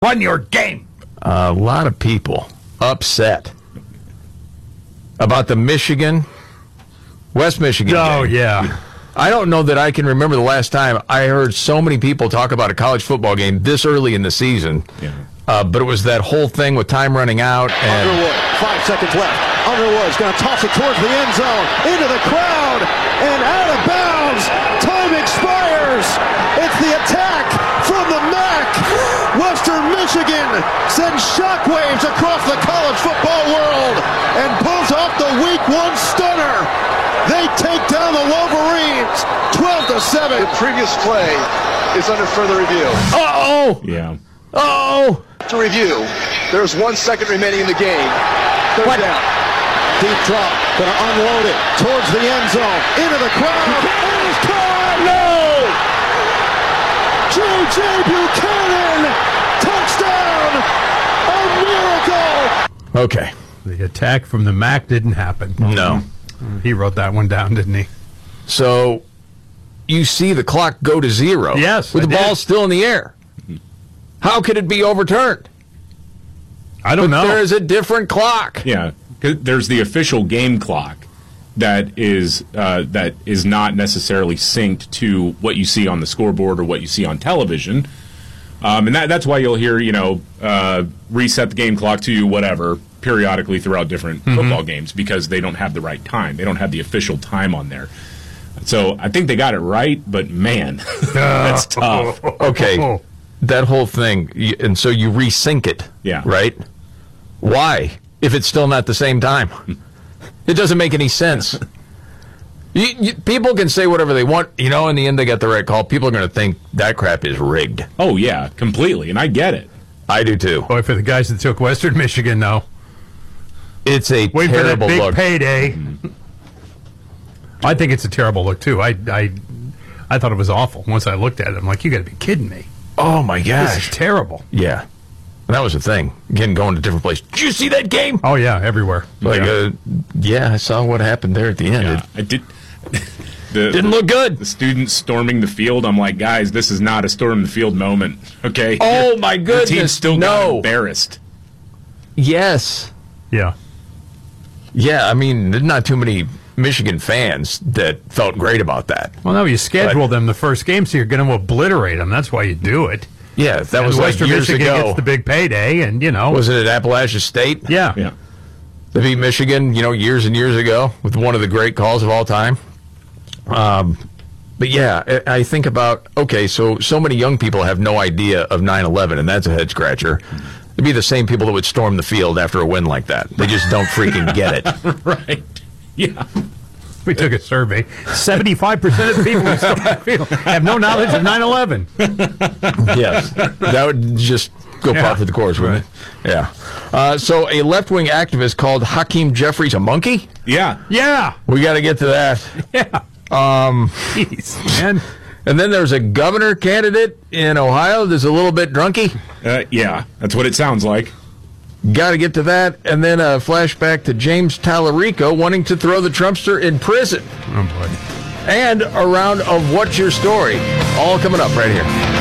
Won your game. A lot of people upset about the West Michigan Oh, game. yeah. I don't know that I can remember the last time I heard so many people talk about a college football game this early in the season. Yeah. But it was that whole thing with time running out. And Underwood, 5 seconds left. Underwood's going to toss it towards the end zone, into the crowd, and out of bounds. Time expires. It's the attack from the MAC. Western Michigan sends shockwaves across the college football world and pulls off the Week 1 stunner. They take down the Wolverines 12-7. The previous play is under further review. Uh-oh! Yeah. Uh-oh! To review, there's 1 second remaining in the game. Third down. Deep drop, going to unload it towards the end zone, into the crowd. It is caught! No! J.J. Buchanan, touchdown! A miracle! Okay. The attack from the MAC didn't happen. No. He wrote that one down, didn't he? So you see the clock go to zero. Yes, with I the ball did. still in the air. How could it be overturned? I don't know. There is a different clock. Yeah. 'Cause there's the official game clock that is not necessarily synced to what you see on the scoreboard or what you see on television. And that's why you'll hear, reset the game clock to whatever periodically throughout different football games because they don't have the right time. They don't have the official time on there. So I think they got it right, but man, that's tough. Okay, that whole thing, and so you resync it, Yeah. right? Why, if it's still not the same time? It doesn't make any sense. People can say whatever they want. In the end, they got the right call. People are going to think that crap is rigged. Oh, yeah, completely, and I get it. I do, too. Boy, for the guys that took Western Michigan, though. It's a Wait for that terrible big look. payday. I think it's a terrible look, too. I thought it was awful. Once I looked at it, I'm like, you got to be kidding me. Oh, my This gosh. is terrible. Yeah. And that was the thing. Again, going to different places. Did you see that game? Oh, yeah, everywhere. Yeah, I saw what happened there at the end. Yeah, I did. Didn't look good. The students storming the field. I'm like, guys, this is not a storm the field moment. Okay. Oh, my goodness. The team still got embarrassed. Yes. Yeah. Yeah, I mean, there's not too many Michigan fans that felt great about that. Well, no, you schedule them the first game, so you're going to obliterate them. That's why you do it. Yeah, that And was like Western years Michigan ago. gets the big payday, and, Was it at Appalachia State? Yeah. Yeah. They beat Michigan, years and years ago with one of the great calls of all time. But yeah, I think about, okay, so many young people have no idea of 9/11, and that's a head scratcher. It'd be the same people that would storm the field after a win like that. They just don't freaking get it. Right. Yeah. We took a survey. 75% of the people who stormed the field have no knowledge of 9/11. Yes. That would just go par for the course, wouldn't it? Yeah. So a left-wing activist called Hakeem Jeffries a monkey? Yeah. Yeah. We got to get to that. Yeah. Jeez, man. And then there's a governor candidate in Ohio that's a little bit drunky. Yeah. That's what it sounds like. Got to get to that. And then a flashback to James Tallarico wanting to throw the Trumpster in prison. Oh, boy. And a round of What's Your Story. All coming up right here.